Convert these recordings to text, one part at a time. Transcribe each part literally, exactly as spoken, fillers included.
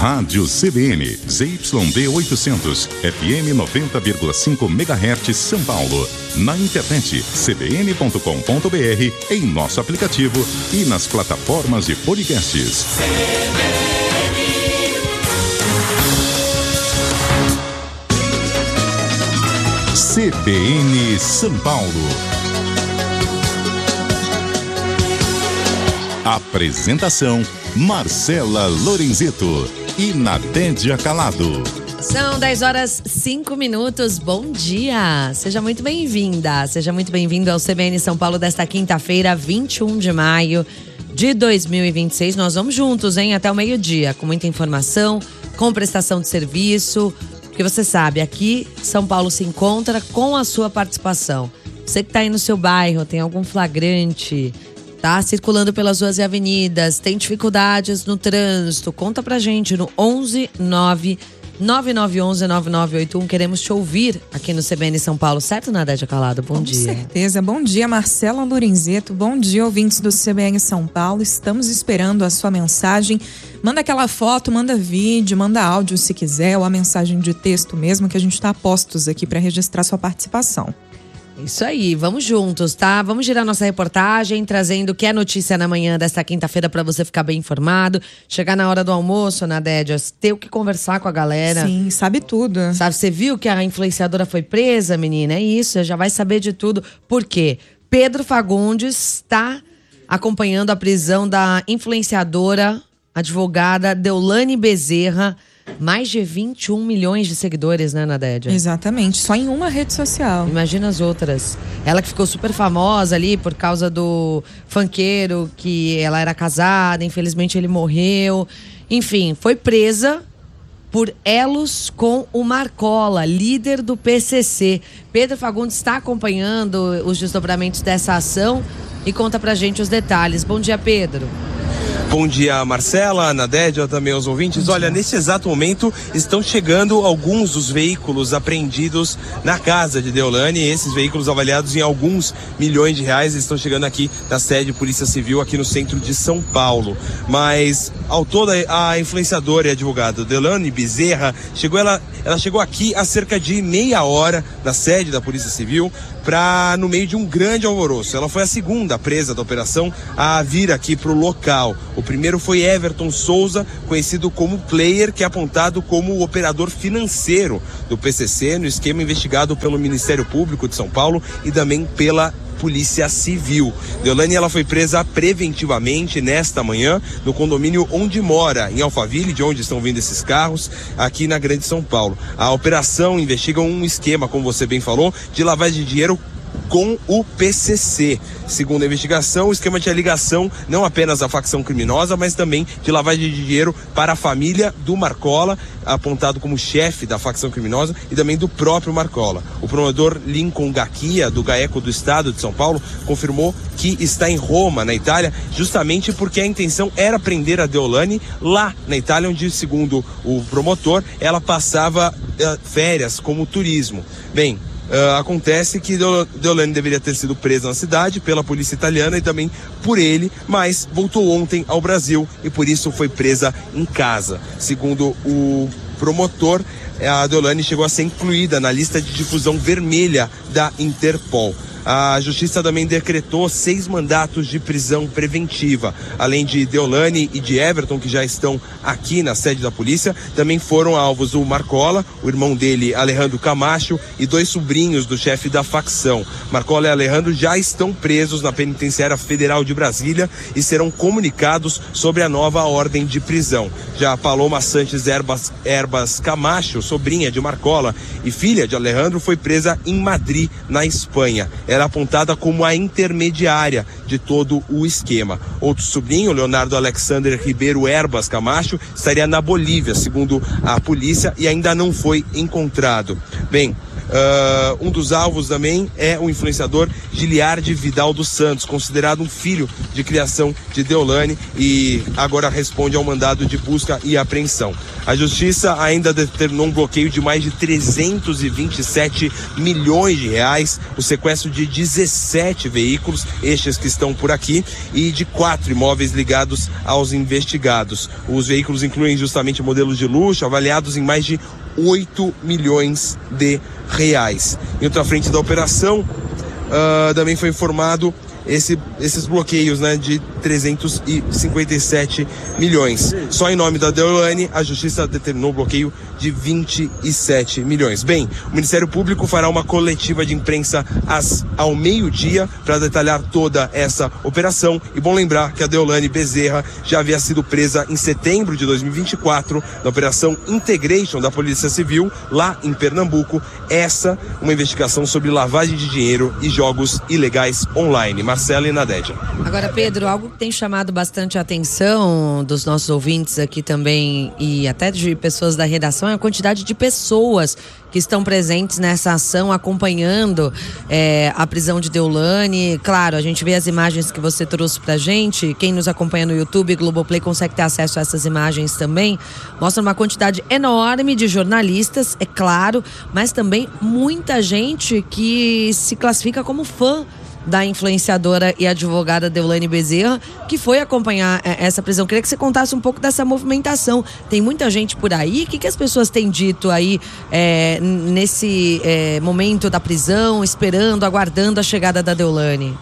Rádio C B N, Z Y D oitocentos, F M noventa vírgula cinco megahertz, São Paulo. Na internet, c b n ponto com ponto b r, em nosso aplicativo e nas plataformas de podcasts. C B N São Paulo. Apresentação: Marcela Lorenzeto e Nadédia Calado. São dez horas e cinco minutos. Bom dia! Seja muito bem-vinda, seja muito bem-vindo ao C B N São Paulo desta quinta-feira, vinte e um de maio de dois mil e vinte e seis. Nós vamos juntos, hein? Até o meio-dia, com muita informação, com prestação de serviço. Porque você sabe, aqui São Paulo se encontra com a sua participação. Você que está aí no seu bairro, tem algum flagrante, tá circulando pelas ruas e avenidas, tem dificuldades no trânsito, conta pra gente no onze nove nove nove um um nove nove oito um. Queremos te ouvir aqui no C B N São Paulo, certo, Nadédia Calado? Bom Com dia. Com certeza. Bom dia, Marcela Lorenzeto. Bom dia, ouvintes do C B N São Paulo. Estamos esperando a sua mensagem. Manda aquela foto, manda vídeo, manda áudio se quiser, ou a mensagem de texto mesmo, que a gente está a postos aqui para registrar sua participação. Isso aí, vamos juntos, tá? Vamos girar nossa reportagem, trazendo o que é notícia na manhã desta quinta-feira para você ficar bem informado. Chegar na hora do almoço, Nadédia, ter o que conversar com a galera. Sim, sabe tudo. Sabe, você viu que a influenciadora foi presa, menina? É isso, você já vai saber de tudo. Por quê? Pedro Fagundes está acompanhando a prisão da influenciadora, advogada Deolane Bezerra. Mais de vinte e um milhões de seguidores, né, Nadédia? Exatamente, só em uma rede social. Imagina as outras. Ela que ficou super famosa ali por causa do funkeiro, que ela era casada, infelizmente ele morreu. Enfim, foi presa por elos com o Marcola, líder do P C C. Pedro Fagundes está acompanhando os desdobramentos dessa ação e conta pra gente os detalhes. Bom dia, Pedro. Bom dia, Marcela, Nadédia, também aos ouvintes. Olha, nesse exato momento estão chegando alguns dos veículos apreendidos na casa de Deolane. Esses veículos avaliados em alguns milhões de reais estão chegando aqui na sede de Polícia Civil aqui no centro de São Paulo. Mas ao todo a influenciadora e advogada Deolane Bezerra chegou, ela, ela chegou aqui há cerca de meia hora na sede da Polícia Civil para no meio de um grande alvoroço. Ela foi a segunda presa da operação a vir aqui para o local. O primeiro foi Everton Souza, conhecido como Player, que é apontado como o operador financeiro do P C C no esquema investigado pelo Ministério Público de São Paulo e também pela Polícia Civil. Deolane, ela foi presa preventivamente nesta manhã no condomínio onde mora, em Alphaville, de onde estão vindo esses carros, aqui na Grande São Paulo. A operação investiga um esquema, como você bem falou, de lavagem de dinheiro com o P C C. Segundo a investigação, o esquema tinha ligação não apenas à facção criminosa, mas também de lavagem de dinheiro para a família do Marcola, apontado como chefe da facção criminosa, e também do próprio Marcola. O promotor Lincoln Gacchia, do GAECO do Estado de São Paulo, confirmou que está em Roma, na Itália, justamente porque a intenção era prender a Deolane lá na Itália, onde, segundo o promotor, ela passava uh, férias como turismo. Bem, Uh, acontece que Deolane deveria ter sido presa na cidade pela polícia italiana e também por ele, mas voltou ontem ao Brasil e por isso foi presa em casa. Segundo o promotor, a Deolane chegou a ser incluída na lista de difusão vermelha da Interpol. A justiça também decretou seis mandatos de prisão preventiva. Além de Deolane e de Everton, que já estão aqui na sede da polícia, também foram alvos o Marcola, o irmão dele, Alejandro Camacho, e dois sobrinhos do chefe da facção. Marcola e Alejandro já estão presos na Penitenciária Federal de Brasília e serão comunicados sobre a nova ordem de prisão. Já Paloma Sanches Herbas, Herbas Camacho, sobrinha de Marcola e filha de Alejandro, foi presa em Madrid, na Espanha. Era apontada como a intermediária de todo o esquema. Outro sobrinho, Leonardo Alexander Ribeiro Herbas Camacho, estaria na Bolívia, segundo a polícia, e ainda não foi encontrado. Bem, Uh, um dos alvos também é o influenciador Giliardi Vidal dos Santos, considerado um filho de criação de Deolane, e agora responde ao mandado de busca e apreensão. A justiça ainda determinou um bloqueio de mais de trezentos e vinte e sete milhões de reais, o sequestro de dezessete veículos, estes que estão por aqui, e de quatro imóveis ligados aos investigados. Os veículos incluem justamente modelos de luxo, avaliados em mais de oito milhões de reais. Em outra frente da operação, uh, também foi informado esse, esses bloqueios, né, de trezentos e cinquenta e sete milhões. Só em nome da Deolane, a justiça determinou o bloqueio de vinte e sete milhões. Bem, o Ministério Público fará uma coletiva de imprensa às, ao meio-dia para detalhar toda essa operação. E bom lembrar que a Deolane Bezerra já havia sido presa em setembro de dois mil e vinte e quatro na Operação Integration da Polícia Civil, lá em Pernambuco. Essa, uma investigação sobre lavagem de dinheiro e jogos ilegais online. Marcela e Nadédia. Agora, Pedro, algo que tem chamado bastante a atenção dos nossos ouvintes aqui também, e até de pessoas da redação, é a quantidade de pessoas que estão presentes nessa ação, acompanhando é, a prisão de Deolane. Claro, a gente vê as imagens que você trouxe pra gente. Quem nos acompanha no YouTube, Globoplay, consegue ter acesso a essas imagens também. Mostra uma quantidade enorme de jornalistas, é claro, mas também muita gente que se classifica como fã da influenciadora e advogada Deolane Bezerra, que foi acompanhar é, essa prisão. Queria que você contasse um pouco dessa movimentação. Tem muita gente por aí. O que, que as pessoas têm dito aí é, nesse é, momento da prisão, esperando, aguardando a chegada da Deolane?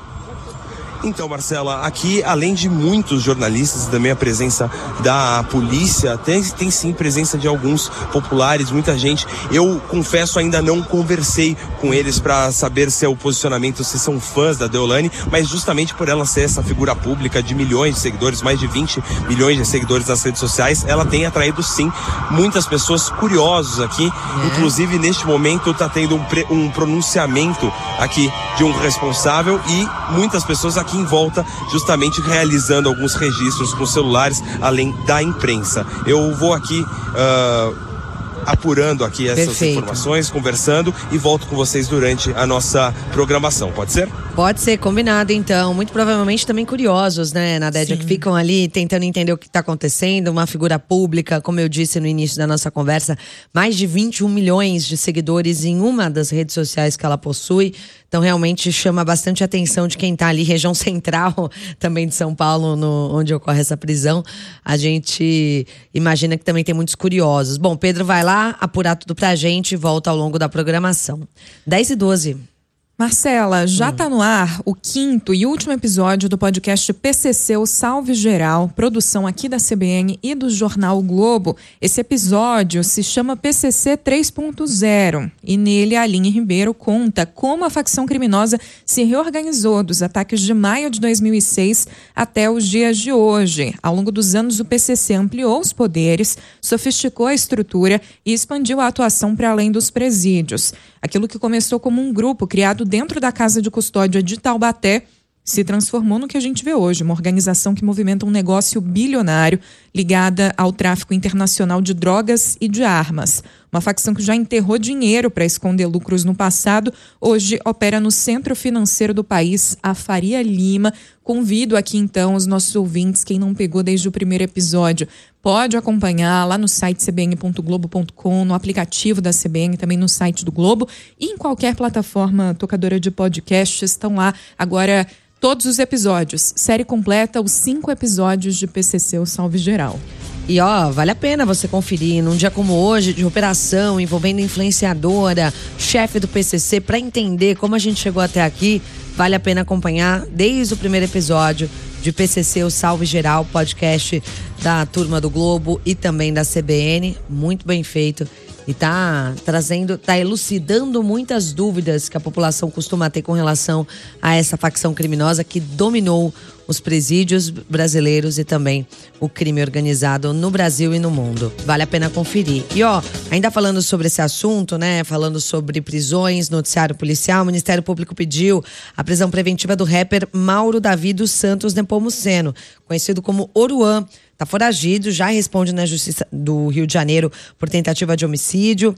Então, Marcela, aqui, além de muitos jornalistas e também a presença da polícia, tem, tem sim presença de alguns populares, muita gente. Eu, confesso, ainda não conversei com eles para saber se é o posicionamento, se são fãs da Deolane, mas justamente por ela ser essa figura pública de milhões de seguidores, mais de vinte milhões de seguidores nas redes sociais, ela tem atraído, sim, muitas pessoas curiosas aqui. É. Inclusive, neste momento, está tendo um, pre, um pronunciamento aqui de um responsável e muitas pessoas aqui em volta, justamente realizando alguns registros com celulares, além da imprensa. Eu vou aqui uh, apurando aqui essas Perfeito. informações, conversando, e volto com vocês durante a nossa programação. Pode ser? Pode ser, combinado então. Muito provavelmente também curiosos, né, Nadédia, que ficam ali tentando entender o que está acontecendo. Uma figura pública, como eu disse no início da nossa conversa, mais de vinte e um milhões de seguidores em uma das redes sociais que ela possui. Então realmente chama bastante a atenção de quem está ali, região central também de São Paulo, no, onde ocorre essa prisão. A gente imagina que também tem muitos curiosos. Bom, Pedro vai lá apurar tudo pra gente e volta ao longo da programação. dez e doze. Marcela, já está hum. no ar o quinto e último episódio do podcast P C C, o Salve Geral, produção aqui da C B N e do Jornal o Globo. Esse episódio se chama P C C três ponto zero e nele a Aline Ribeiro conta como a facção criminosa se reorganizou dos ataques de maio de dois mil e seis até os dias de hoje. Ao longo dos anos, o P C C ampliou os poderes, sofisticou a estrutura e expandiu a atuação para além dos presídios. Aquilo que começou como um grupo criado dentro da Casa de Custódia de Taubaté se transformou no que a gente vê hoje, uma organização que movimenta um negócio bilionário ligada ao tráfico internacional de drogas e de armas. Uma facção que já enterrou dinheiro para esconder lucros no passado, hoje opera no centro financeiro do país, a Faria Lima. Convido aqui então os nossos ouvintes, quem não pegou desde o primeiro episódio, pode acompanhar lá no site c b n ponto globo ponto com, no aplicativo da C B N, também no site do Globo e em qualquer plataforma tocadora de podcast. Estão lá agora todos os episódios, série completa, os cinco episódios de P C C, o Salve Geral. E ó, vale a pena você conferir num dia como hoje, de operação envolvendo influenciadora, chefe do P C C, para entender como a gente chegou até aqui. Vale a pena acompanhar desde o primeiro episódio de P C C, o Salve Geral, podcast da Turma do Globo e também da C B N. Muito bem feito. E tá trazendo, tá elucidando muitas dúvidas que a população costuma ter com relação a essa facção criminosa que dominou os presídios brasileiros e também o crime organizado no Brasil e no mundo. Vale a pena conferir. E ó, ainda falando sobre esse assunto, né, falando sobre prisões, noticiário policial, o Ministério Público pediu a prisão preventiva do rapper Mauro Davi dos Santos Nepomuceno, conhecido como Oruan. Tá foragido, já responde na Justiça do Rio de Janeiro por tentativa de homicídio.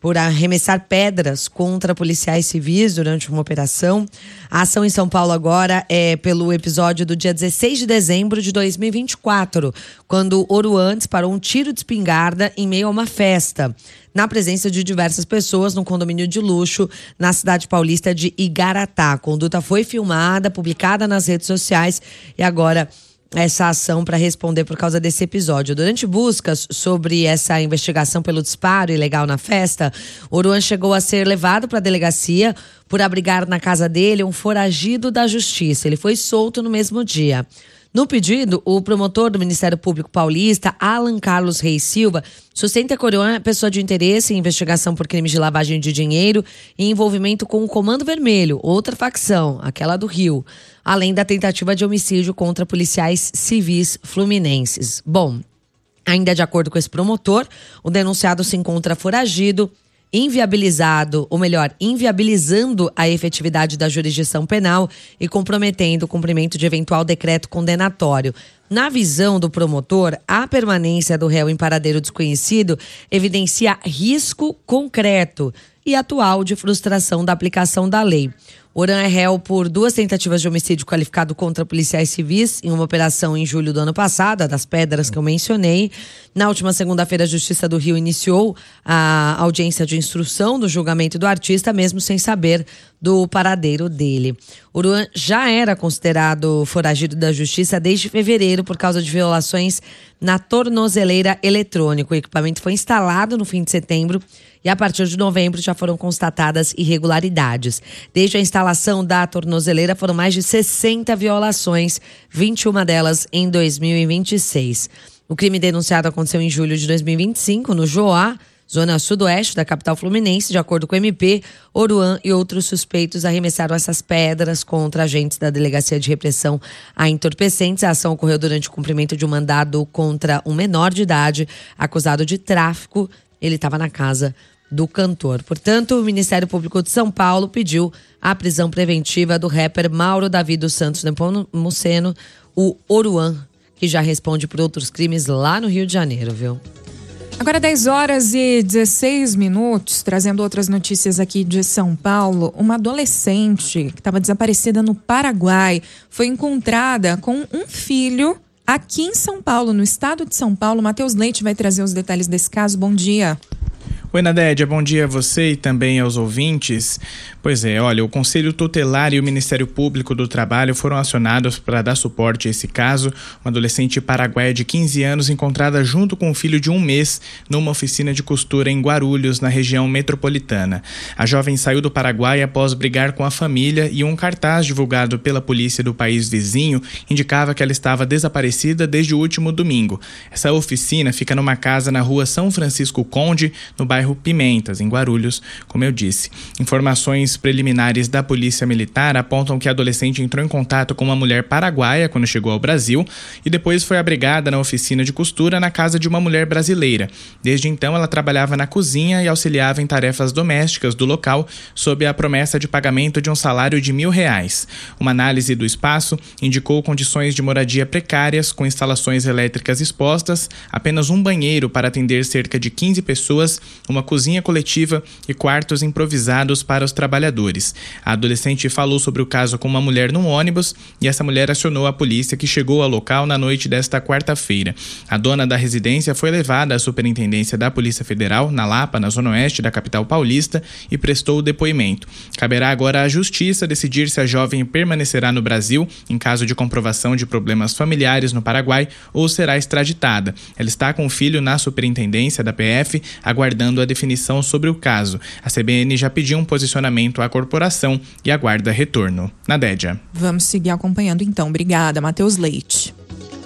por arremessar pedras contra policiais civis durante uma operação. A ação em São Paulo agora é pelo episódio do dia dezesseis de dezembro de dois mil e vinte e quatro, quando Oruan disparou um tiro de espingarda em meio a uma festa, na presença de diversas pessoas num condomínio de luxo na cidade paulista de Igaratá. A conduta foi filmada, publicada nas redes sociais e agora essa ação para responder por causa desse episódio. Durante buscas sobre essa investigação pelo disparo ilegal na festa, Oruan chegou a ser levado para a delegacia por abrigar na casa dele um foragido da justiça. Ele foi solto no mesmo dia. No pedido, o promotor do Ministério Público Paulista, Alan Carlos Reis Silva, sustenta que Oruan é pessoa de interesse em investigação por crimes de lavagem de dinheiro e envolvimento com o Comando Vermelho, outra facção, aquela do Rio, além da tentativa de homicídio contra policiais civis fluminenses. Bom, ainda de acordo com esse promotor, o denunciado se encontra foragido, inviabilizado, ou melhor, inviabilizando a efetividade da jurisdição penal e comprometendo o cumprimento de eventual decreto condenatório. Na visão do promotor, a permanência do réu em paradeiro desconhecido evidencia risco concreto e atual de frustração da aplicação da lei. Oruan é réu por duas tentativas de homicídio qualificado contra policiais civis em uma operação em julho do ano passado, a das pedras que eu mencionei. Na última segunda-feira, a Justiça do Rio iniciou a audiência de instrução do julgamento do artista, mesmo sem saber do paradeiro dele. Oruan já era considerado foragido da Justiça desde fevereiro por causa de violações na tornozeleira eletrônica. O equipamento foi instalado no fim de setembro e a partir de novembro já foram constatadas irregularidades. Desde a instalação da tornozeleira foram mais de sessenta violações, vinte e uma delas em dois mil e vinte e seis. O crime denunciado aconteceu em julho de dois mil e vinte e cinco, no Joá, zona sudoeste da capital fluminense. De acordo com o M P, Oruan e outros suspeitos arremessaram essas pedras contra agentes da Delegacia de Repressão a Entorpecentes. A ação ocorreu durante o cumprimento de um mandado contra um menor de idade acusado de tráfico. Ele estava na casa do cantor. Portanto, o Ministério Público de São Paulo pediu a prisão preventiva do rapper Mauro Davi dos Santos Nepomuceno, o Oruan, que já responde por outros crimes lá no Rio de Janeiro, viu? Agora dez horas e dezesseis minutos, trazendo outras notícias aqui de São Paulo. Uma adolescente que estava desaparecida no Paraguai foi encontrada com um filho aqui em São Paulo, no estado de São Paulo. Matheus Leite vai trazer os detalhes desse caso. Bom dia. Oi, Nadédia, bom dia a você e também aos ouvintes. Pois é, olha, o Conselho Tutelar e o Ministério Público do Trabalho foram acionados para dar suporte a esse caso. Uma adolescente paraguaia de quinze anos encontrada junto com um filho de um mês numa oficina de costura em Guarulhos, na região metropolitana. A jovem saiu do Paraguai após brigar com a família e um cartaz divulgado pela polícia do país vizinho indicava que ela estava desaparecida desde o último domingo. Essa oficina fica numa casa na rua São Francisco Conde, no bairro Pimentas, em Guarulhos, como eu disse. Informações preliminares da Polícia Militar apontam que a adolescente entrou em contato com uma mulher paraguaia quando chegou ao Brasil e depois foi abrigada na oficina de costura na casa de uma mulher brasileira. Desde então, ela trabalhava na cozinha e auxiliava em tarefas domésticas do local sob a promessa de pagamento de um salário de mil reais. Uma análise do espaço indicou condições de moradia precárias, com instalações elétricas expostas, apenas um banheiro para atender cerca de quinze pessoas, uma cozinha coletiva e quartos improvisados para os trabalhadores. A adolescente falou sobre o caso com uma mulher num ônibus e essa mulher acionou a polícia, que chegou ao local na noite desta quarta-feira. A dona da residência foi levada à Superintendência da Polícia Federal, na Lapa, na zona oeste da capital paulista, e prestou o depoimento. Caberá agora à Justiça decidir se a jovem permanecerá no Brasil em caso de comprovação de problemas familiares no Paraguai ou será extraditada. Ela está com o filho na Superintendência da P F, aguardando a definição sobre o caso. A C B N já pediu um posicionamento à corporação e aguarda retorno. Nadédia. Vamos seguir acompanhando então. Obrigada, Matheus Leite.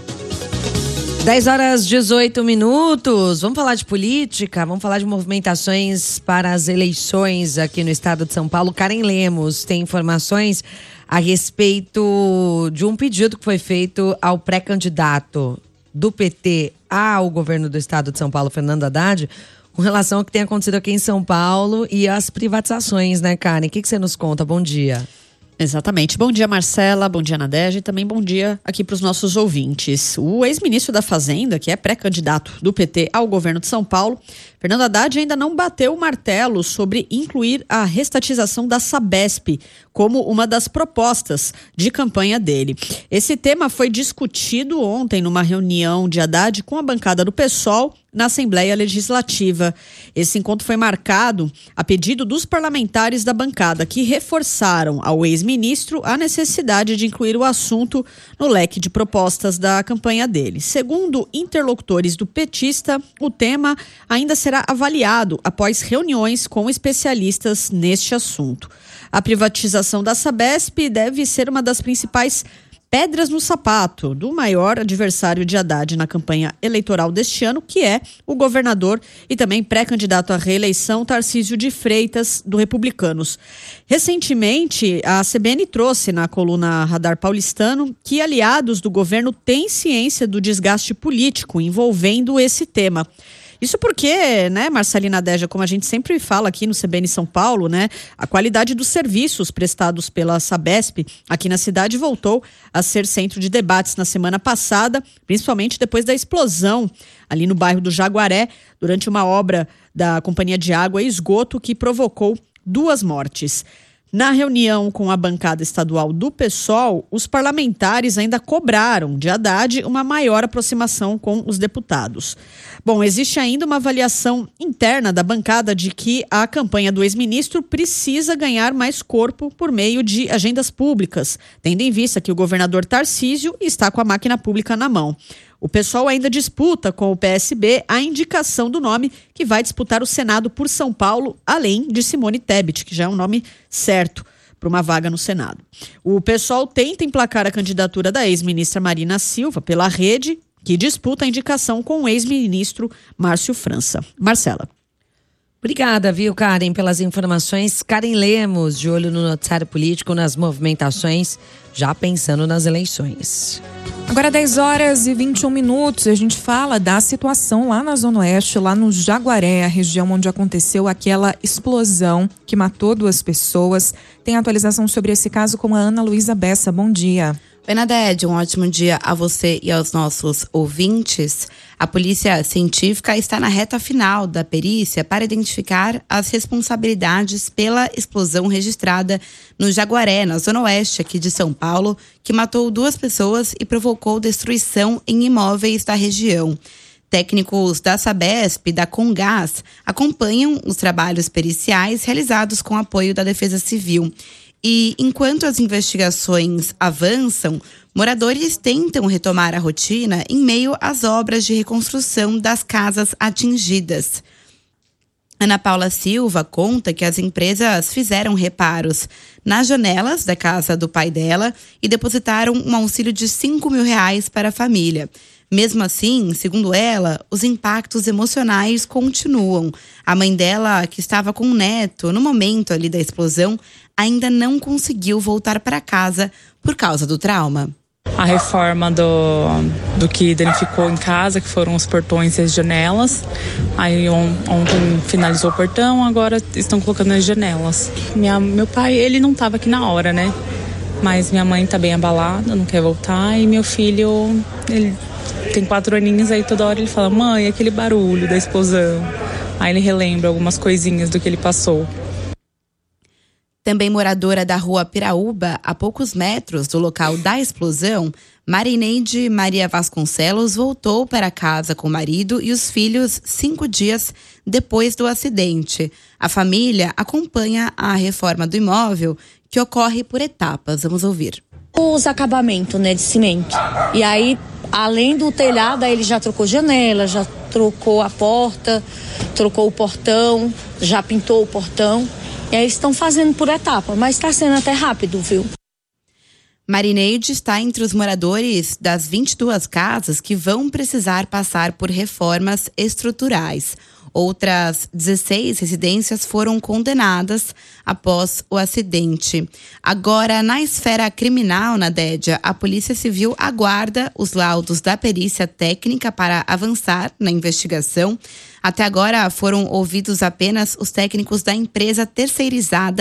dez horas e dezoito minutos. Vamos falar de política, vamos falar de movimentações para as eleições aqui no estado de São Paulo. Karen Lemos tem informações a respeito de um pedido que foi feito ao pré-candidato do P T ao governo do estado de São Paulo, Fernando Haddad, com relação ao que tem acontecido aqui em São Paulo e as privatizações, né, Karen? O que, que você nos conta? Bom dia. Exatamente. Bom dia, Marcela. Bom dia, Nadege. E também bom dia aqui para os nossos ouvintes. O ex-ministro da Fazenda, que é pré-candidato do P T ao governo de São Paulo, Fernando Haddad, ainda não bateu o martelo sobre incluir a restatização da Sabesp como uma das propostas de campanha dele. Esse tema foi discutido ontem numa reunião de Haddad com a bancada do PSOL na Assembleia Legislativa. Esse encontro foi marcado a pedido dos parlamentares da bancada, que reforçaram ao ex-ministro a necessidade de incluir o assunto no leque de propostas da campanha dele. Segundo interlocutores do petista, o tema ainda será avaliado após reuniões com especialistas neste assunto. A privatização da Sabesp deve ser uma das principais pedras no sapato do maior adversário de Haddad na campanha eleitoral deste ano, que é o governador e também pré-candidato à reeleição Tarcísio de Freitas, do Republicanos. Recentemente, a C B N trouxe na coluna Radar Paulistano que aliados do governo têm ciência do desgaste político envolvendo esse tema. Isso porque, né, Marcelina Deja, como a gente sempre fala aqui no C B N São Paulo, né, a qualidade dos serviços prestados pela Sabesp aqui na cidade voltou a ser centro de debates na semana passada, principalmente depois da explosão ali no bairro do Jaguaré, durante uma obra da Companhia de Água e Esgoto que provocou duas mortes. Na reunião com a bancada estadual do PSOL, os parlamentares ainda cobraram de Haddad uma maior aproximação com os deputados. Bom, existe ainda uma avaliação interna da bancada de que a campanha do ex-ministro precisa ganhar mais corpo por meio de agendas públicas, tendo em vista que o governador Tarcísio está com a máquina pública na mão. O PSOL ainda disputa com o P S B a indicação do nome que vai disputar o Senado por São Paulo, além de Simone Tebet, que já é um nome certo para uma vaga no Senado. O PSOL tenta emplacar a candidatura da ex-ministra Marina Silva pela Rede, que disputa a indicação com o ex-ministro Márcio França. Marcela. Obrigada, viu, Karen, pelas informações. Karen Lemos, de olho no noticiário político, nas movimentações, já pensando nas eleições. Agora dez horas e vinte e um minutos, a gente fala da situação lá na Zona Oeste, lá no Jaguaré, a região onde aconteceu aquela explosão que matou duas pessoas. Tem atualização sobre esse caso com a Ana Luísa Bessa. Bom dia. Oi, Nadege, um ótimo dia a você e aos nossos ouvintes. A Polícia Científica está na reta final da perícia para identificar as responsabilidades pela explosão registrada no Jaguaré, na Zona Oeste aqui de São Paulo, que matou duas pessoas e provocou destruição em imóveis da região. Técnicos da Sabesp e da Comgás acompanham os trabalhos periciais realizados com apoio da Defesa Civil. E enquanto as investigações avançam, moradores tentam retomar a rotina em meio às obras de reconstrução das casas atingidas. Ana Paula Silva conta que as empresas fizeram reparos nas janelas da casa do pai dela e depositaram um auxílio de cinco mil reais para a família. Mesmo assim, segundo ela, os impactos emocionais continuam. A mãe dela, que estava com o neto no momento ali da explosão, ainda não conseguiu voltar para casa por causa do trauma. A reforma do, do que danificou em casa, que foram os portões e as janelas. Aí on, ontem finalizou o portão, agora estão colocando as janelas. Minha, meu pai, ele não estava aqui na hora, né? Mas minha mãe está bem abalada, não quer voltar. E meu filho, ele tem quatro aninhos, aí toda hora ele fala: mãe, aquele barulho da explosão. Aí ele relembra algumas coisinhas do que ele passou. Também moradora da rua Piraúba, a poucos metros do local da explosão, Marineide Maria Vasconcelos voltou para casa com o marido e os filhos cinco dias depois do acidente. A família acompanha a reforma do imóvel, que ocorre por etapas. Vamos ouvir. Os acabamentos, né, de cimento. E aí, além do telhado, aí ele já trocou janela, já trocou a porta, trocou o portão, já pintou o portão. E aí estão fazendo por etapa, mas está sendo até rápido, viu? Marineide está entre os moradores das vinte e duas casas que vão precisar passar por reformas estruturais. Outras dezesseis residências foram condenadas após o acidente. Agora, na esfera criminal, na Dédia, a Polícia Civil aguarda os laudos da perícia técnica para avançar na investigação. Até agora foram ouvidos apenas os técnicos da empresa terceirizada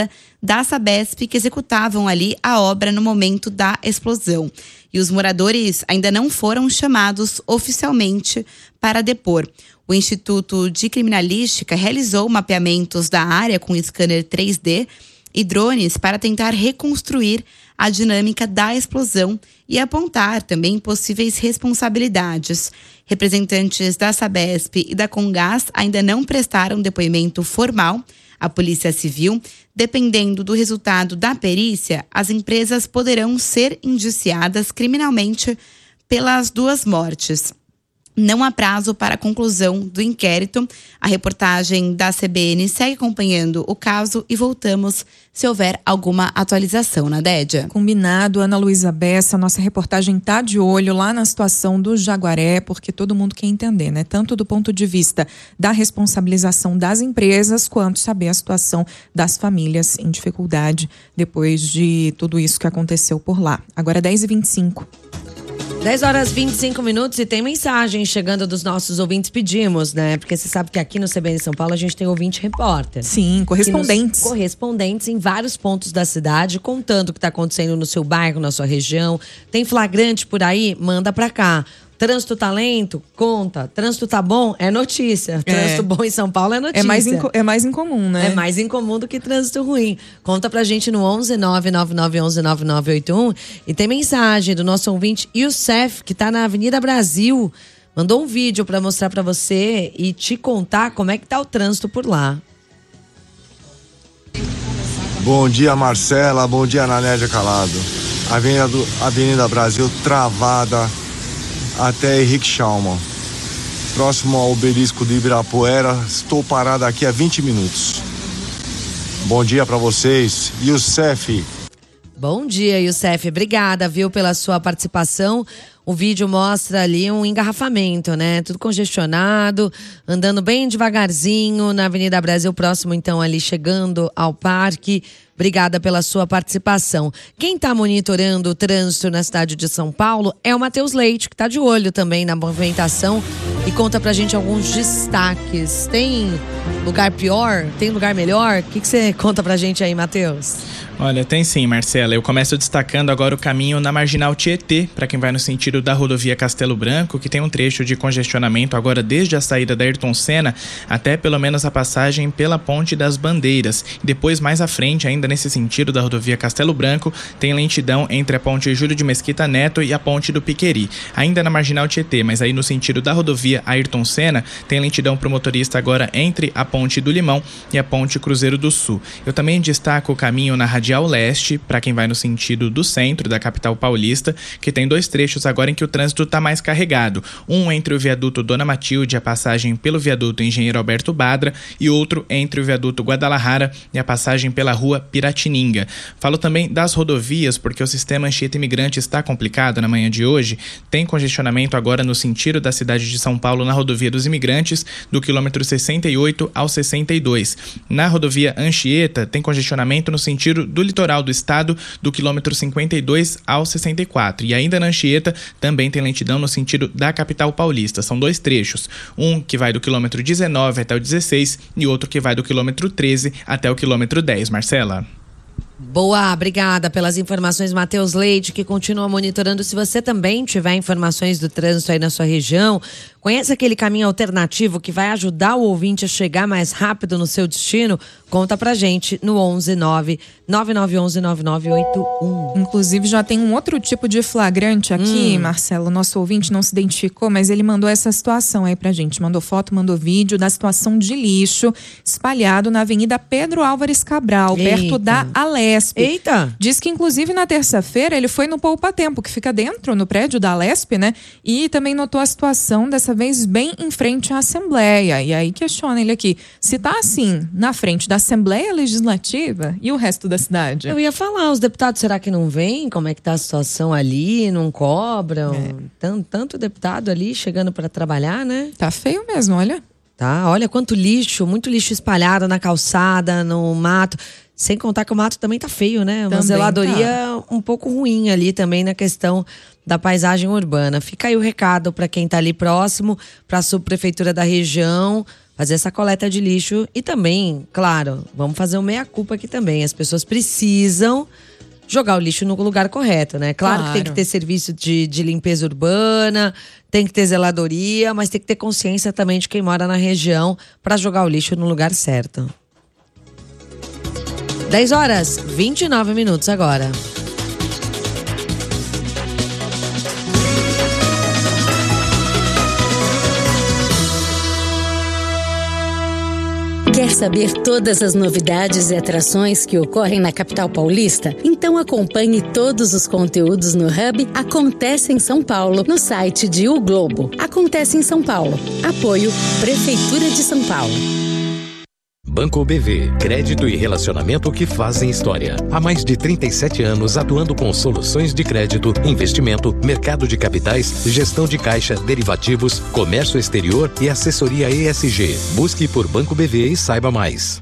da Sabesp que executavam ali a obra no momento da explosão. E os moradores ainda não foram chamados oficialmente para depor. O Instituto de Criminalística realizou mapeamentos da área com scanner três D e drones para tentar reconstruir a dinâmica da explosão e apontar também possíveis responsabilidades. Representantes da Sabesp e da Comgás ainda não prestaram depoimento formal à Polícia Civil. Dependendo do resultado da perícia, as empresas poderão ser indiciadas criminalmente pelas duas mortes. Não há prazo para a conclusão do inquérito. A reportagem da C B N segue acompanhando o caso e voltamos se houver alguma atualização, na Dédia. Combinado, Ana Luísa Bessa. Nossa reportagem está de olho lá na situação do Jaguaré, porque todo mundo quer entender, né? Tanto do ponto de vista da responsabilização das empresas, quanto saber a situação das famílias em dificuldade depois de tudo isso que aconteceu por lá. Agora dez e vinte e cinco. dez horas e vinte e cinco minutos e tem mensagem chegando dos nossos ouvintes, pedimos, né? Porque você sabe que aqui no C B N São Paulo a gente tem ouvinte repórter. Sim, correspondentes. Correspondentes em vários pontos da cidade, contando o que está acontecendo no seu bairro, na sua região. Tem flagrante por aí? Manda pra cá. Trânsito tá lento? Conta. Trânsito tá bom? É notícia. Trânsito é. bom em São Paulo é notícia. É mais, inco- é mais incomum, né? É mais incomum do que trânsito ruim. Conta pra gente no onze nove nove nove um um nove nove oito um. E tem mensagem do nosso ouvinte Youssef, que tá na Avenida Brasil. Mandou um vídeo pra mostrar pra você e te contar como é que tá o trânsito por lá. Bom dia, Marcela. Bom dia, Nanédia Calado. Avenida, do, Avenida Brasil travada até Henrique Schaumann, próximo ao obelisco de Ibirapuera. Estou parado aqui há vinte minutos. Bom dia para vocês. Youssef. Bom dia, Youssef. Obrigada, viu, pela sua participação. O vídeo mostra ali um engarrafamento, né? Tudo congestionado, andando bem devagarzinho na Avenida Brasil, próximo então ali, chegando ao parque. Obrigada pela sua participação. Quem está monitorando o trânsito na cidade de São Paulo é o Matheus Leite, que está de olho também na movimentação e conta pra gente alguns destaques. Tem lugar pior? Tem lugar melhor? O que que você conta pra gente aí, Matheus? Olha, tem sim, Marcela. Eu começo destacando agora o caminho na Marginal Tietê, para quem vai no sentido da rodovia Castelo Branco, que tem um trecho de congestionamento agora desde a saída da Ayrton Senna até pelo menos a passagem pela Ponte das Bandeiras. Depois, mais à frente, ainda nesse sentido da rodovia Castelo Branco, tem lentidão entre a Ponte Júlio de Mesquita Neto e a Ponte do Piqueri. Ainda na Marginal Tietê, mas aí no sentido da rodovia Ayrton Senna, tem lentidão para o motorista agora entre a Ponte do Limão e a Ponte Cruzeiro do Sul. Eu também destaco o caminho na Radial Leste, para quem vai no sentido do centro da capital paulista, que tem dois trechos agora em que o trânsito está mais carregado. Um entre o viaduto Dona Matilde e a passagem pelo viaduto Engenheiro Alberto Badra, e outro entre o viaduto Guadalajara e a passagem pela rua Piratininga. Falo também das rodovias, porque o sistema Anchieta Imigrante está complicado na manhã de hoje. Tem congestionamento agora no sentido da cidade de São Paulo na rodovia dos Imigrantes, do quilômetro sessenta e oito ao sessenta e dois. Na rodovia Anchieta, tem congestionamento no sentido do litoral do estado, do quilômetro cinquenta e dois ao sessenta e quatro. E ainda na Anchieta também tem lentidão no sentido da capital paulista. São dois trechos, um que vai do quilômetro dezenove até o dezesseis e outro que vai do quilômetro treze até o quilômetro dez. Marcela. Boa, obrigada pelas informações, Matheus Leite, que continua monitorando. Se você também tiver informações do trânsito aí na sua região, conhece aquele caminho alternativo que vai ajudar o ouvinte a chegar mais rápido no seu destino? Conta pra gente no onze nove nove nove um um nove nove oito um. Inclusive já tem um outro tipo de flagrante aqui, hum. Marcelo. Nosso ouvinte não se identificou, mas ele mandou essa situação aí pra gente. Mandou foto, mandou vídeo da situação de lixo espalhado na Avenida Pedro Álvares Cabral, Eita. perto da Alesp. Eita! Diz que inclusive na terça-feira ele foi no Poupa Tempo, que fica dentro, no prédio da Alesp, né? E também notou a situação dessa vez bem em frente à Assembleia. E aí questiona ele aqui, se tá assim, na frente da Assembleia Legislativa e o resto da cidade? Eu ia falar, os deputados, será que não vêm? Como é que tá a situação ali? Não cobram? É. Tanto, tanto deputado ali chegando para trabalhar, né? Tá feio mesmo, olha. Tá, olha quanto lixo, muito lixo espalhado na calçada, no mato. Sem contar que o mato também tá feio, né? Uma também zeladoria tá. um pouco ruim ali também na questão da paisagem urbana. Fica aí o recado para quem tá ali próximo, para a subprefeitura da região. fazer essa coleta de lixo e também, claro, vamos fazer um meia-culpa aqui também. As pessoas precisam jogar o lixo no lugar correto, né? Claro, claro. que tem que ter serviço de, de limpeza urbana, tem que ter zeladoria, mas tem que ter consciência também de quem mora na região para jogar o lixo no lugar certo. dez horas, vinte e nove minutos agora. Quer saber todas as novidades e atrações que ocorrem na capital paulista? Então acompanhe todos os conteúdos no Hub Acontece em São Paulo, no site de O Globo. Acontece em São Paulo. Apoio Prefeitura de São Paulo. Banco B V, crédito e relacionamento que fazem história. Há mais de trinta e sete anos atuando com soluções de crédito, investimento, mercado de capitais, gestão de caixa, derivativos, comércio exterior e assessoria E S G. Busque por Banco B V e saiba mais.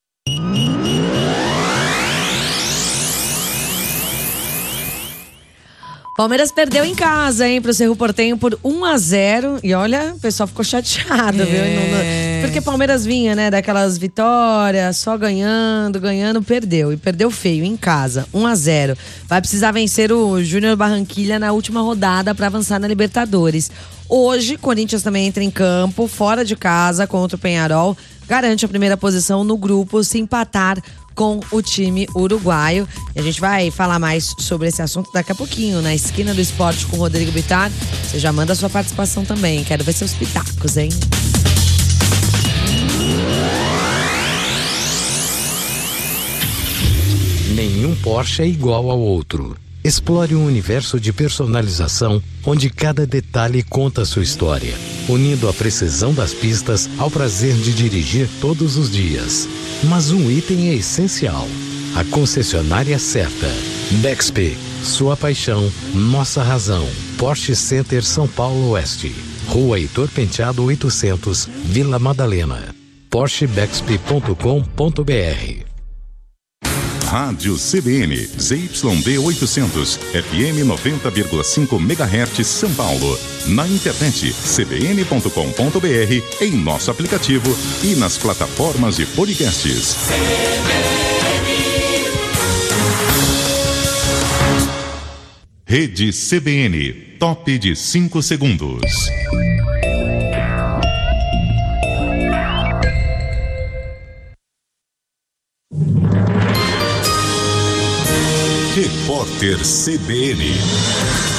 Palmeiras perdeu em casa, hein, pro Cerro Porteño por um a zero. E olha, o pessoal ficou chateado, é. viu? Não, porque Palmeiras vinha, né, daquelas vitórias, só ganhando, ganhando, perdeu. E perdeu feio em casa, um a zero. Vai precisar vencer o Júnior Barranquilla na última rodada para avançar na Libertadores. Hoje, Corinthians também entra em campo, fora de casa, contra o Peñarol. Garante a primeira posição no grupo se empatar com o time uruguaio. E a gente vai falar mais sobre esse assunto daqui a pouquinho, na Esquina do Esporte com o Rodrigo Bittar. Você já manda a sua participação também. Quero ver seus pitacos, hein? Nenhum Porsche é igual ao outro. Explore um universo de personalização onde cada detalhe conta a sua história, unindo a precisão das pistas ao prazer de dirigir todos os dias. Mas um item é essencial: a concessionária certa. Bexp, sua paixão, nossa razão. Porsche Center São Paulo Oeste, Rua Heitor Penteado oitocentos, Vila Madalena. Porsche Bexp ponto com ponto br. Rádio C B N, Z Y D oitocentos, F M noventa vírgula cinco megahertz São Paulo. Na internet, c b n ponto com ponto br, em nosso aplicativo e nas plataformas de podcasts. Rede C B N, top de cinco segundos. Repórter C B N.